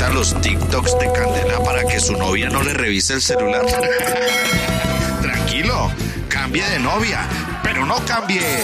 quita los TikToks de Candela para que su novia no le revise el celular. Tranquilo, cambie de novia, pero no cambie